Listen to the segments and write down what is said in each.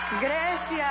Grecia.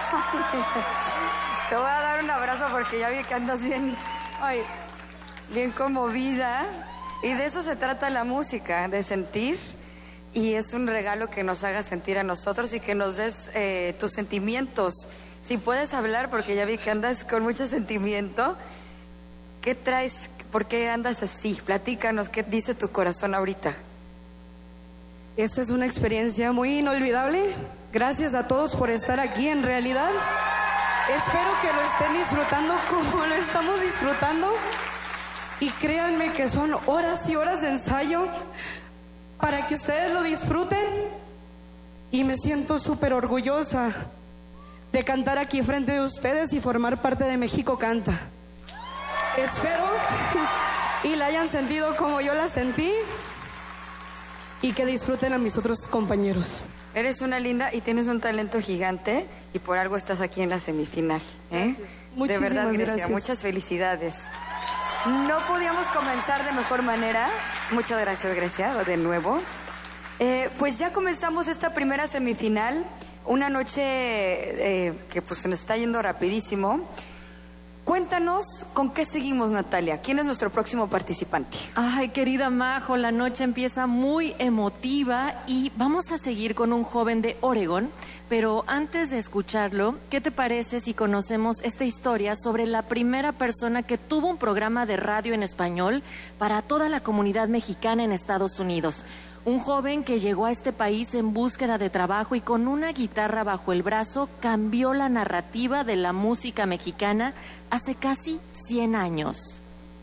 Te voy a dar un abrazo porque ya vi que andas bien, bien conmovida. Y de eso se trata la música, de sentir. Y es un regalo que nos haga sentir a nosotros y que nos des tus sentimientos. Si puedes hablar, porque ya vi que andas con mucho sentimiento. ¿Qué traes? ¿Por qué andas así? Platícanos, ¿qué dice tu corazón ahorita? Esta es una experiencia muy inolvidable. Gracias a todos por estar aquí, en realidad. Espero que lo estén disfrutando como lo estamos disfrutando. Y créanme que son horas y horas de ensayo para que ustedes lo disfruten. Y me siento súper orgullosa de cantar aquí frente de ustedes y formar parte de México Canta. Espero y la hayan sentido como yo la sentí y que disfruten a mis otros compañeros. Eres una linda y tienes un talento gigante y por algo estás aquí en la semifinal. De verdad, Grecia, gracias. Muchas felicidades. No podíamos comenzar de mejor manera. Muchas gracias, Grecia, de nuevo. Pues ya comenzamos esta primera semifinal. Una noche que pues se nos está yendo rapidísimo. Cuéntanos con qué seguimos, Natalia. ¿Quién es nuestro próximo participante? Ay, querida Majo, la noche empieza muy emotiva y vamos a seguir con un joven de Oregón. Pero antes de escucharlo, ¿qué te parece si conocemos esta historia sobre la primera persona que tuvo un programa de radio en español para toda la comunidad mexicana en Estados Unidos? Un joven que llegó a este país en búsqueda de trabajo y con una guitarra bajo el brazo cambió la narrativa de la música mexicana hace casi 100 años.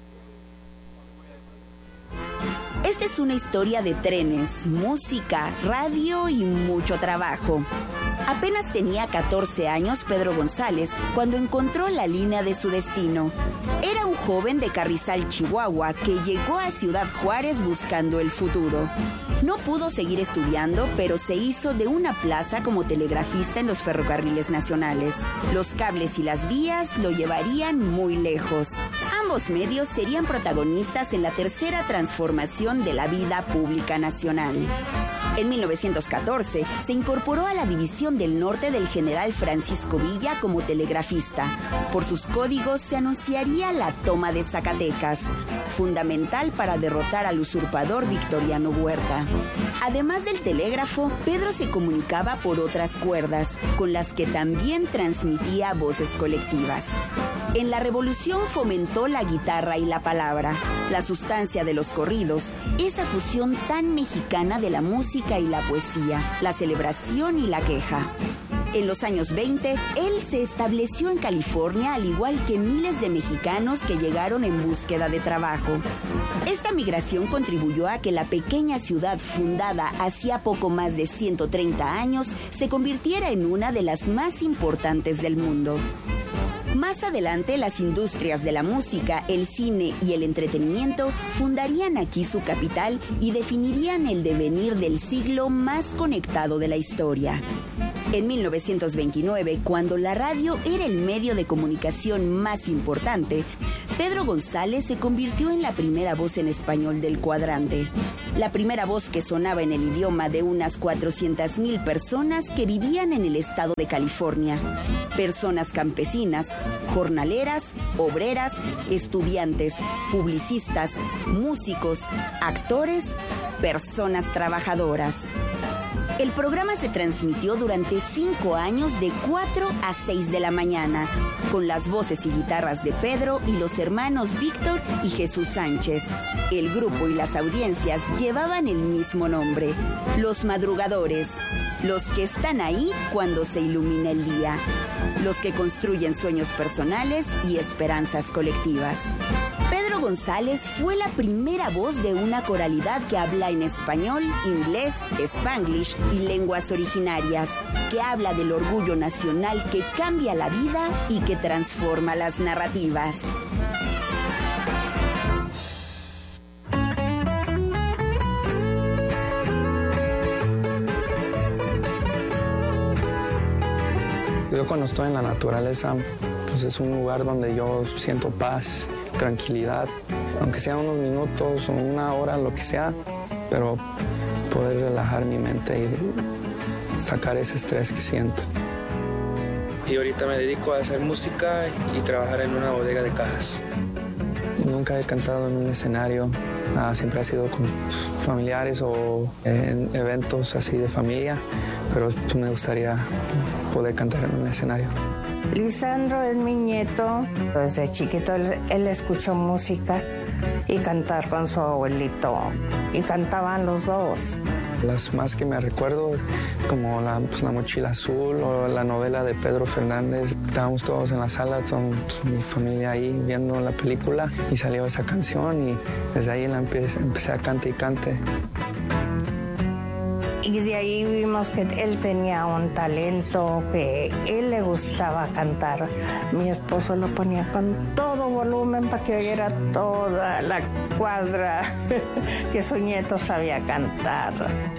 Esta es una historia de trenes, música, radio y mucho trabajo. Apenas tenía 14 años Pedro González cuando encontró la línea de su destino. Era un joven de Carrizal, Chihuahua, que llegó a Ciudad Juárez buscando el futuro. No pudo seguir estudiando, pero se hizo de una plaza como telegrafista en los ferrocarriles nacionales. Los cables y las vías lo llevarían muy lejos. Ambos medios serían protagonistas en la tercera transformación de la vida pública nacional. En 1914 se incorporó a la División del Norte del general Francisco Villa como telegrafista. Por sus códigos se anunciaría la toma de Zacatecas, fundamental para derrotar al usurpador Victoriano Huerta. Además del telégrafo, Pedro se comunicaba por otras cuerdas, con las que también transmitía voces colectivas. En la Revolución fomentó la guitarra y la palabra, la sustancia de los corridos, esa fusión tan mexicana de la música y la poesía, la celebración y la queja. En los años 20, él se estableció en California, al igual que miles de mexicanos que llegaron en búsqueda de trabajo. Esta migración contribuyó a que la pequeña ciudad fundada hacía poco más de 130 años se convirtiera en una de las más importantes del mundo. Más adelante, las industrias de la música, el cine y el entretenimiento fundarían aquí su capital y definirían el devenir del siglo más conectado de la historia. En 1929, cuando la radio era el medio de comunicación más importante, Pedro González se convirtió en la primera voz en español del cuadrante. La primera voz que sonaba en el idioma de unas 400,000 personas que vivían en el estado de California. Personas campesinas, jornaleras, obreras, estudiantes, publicistas, músicos, actores, personas trabajadoras. El programa se transmitió durante 5 años de 4 a 6 de la mañana, con las voces y guitarras de Pedro y los hermanos Víctor y Jesús Sánchez. El grupo y las audiencias llevaban el mismo nombre, Los Madrugadores, los que están ahí cuando se ilumina el día, los que construyen sueños personales y esperanzas colectivas. Pedro González fue la primera voz de una coralidad que habla en español, inglés, spanglish y lenguas originarias, que habla del orgullo nacional que cambia la vida y que transforma las narrativas. Yo cuando estoy en la naturaleza, pues es un lugar donde yo siento paz, tranquilidad, aunque sean unos minutos o una hora, lo que sea, pero poder relajar mi mente y sacar ese estrés que siento. Y ahorita me dedico a hacer música y trabajar en una bodega de cajas. Nunca he cantado en un escenario, siempre ha sido con familiares o en eventos así de familia, pero me gustaría poder cantar en un escenario. Lisandro es mi nieto. Desde chiquito él escuchó música y cantar con su abuelito. Y cantaban los dos. Las más que me recuerdo, como la mochila azul o la novela de Pedro Fernández. Estábamos todos en la sala, mi familia ahí viendo la película y salió esa canción y desde ahí empecé a cante y cante. Y de ahí vimos que él tenía un talento, que él le gustaba cantar. Mi esposo lo ponía con todo volumen para que oyera toda la cuadra que su nieto sabía cantar.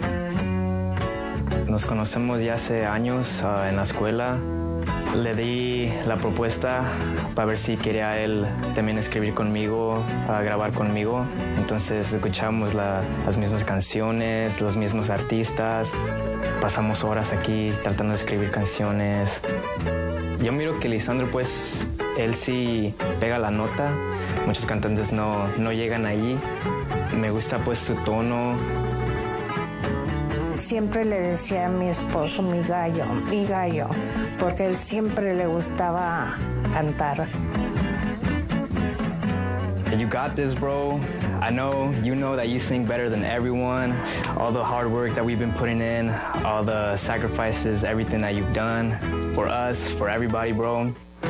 Nos conocemos ya hace años en la escuela. Le di la propuesta para ver si quería él también escribir conmigo, grabar conmigo. Entonces escuchamos las mismas canciones, los mismos artistas. Pasamos horas aquí tratando de escribir canciones. Yo miro que Lisandro, pues, él sí pega la nota. Muchos cantantes no llegan allí. Me gusta, pues, su tono. Siempre le decía a mi esposo, mi gallo, porque él siempre le gustaba cantar. You got this, bro. I know, you know that you sing better than everyone. All the hard work that we've been putting in, all the sacrifices, everything that you've done for us, for everybody, bro.